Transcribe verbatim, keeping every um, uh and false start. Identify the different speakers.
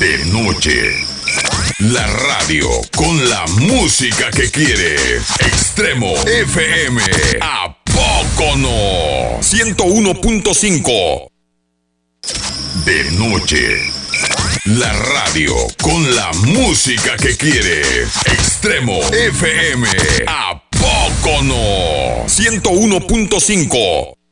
Speaker 1: De noche. La radio con la música que quiere. Extremo F M. ¿A poco no? ciento uno punto cinco. De noche. La radio con la música que quiere. Extremo F M. ¿A poco no? ciento uno punto cinco.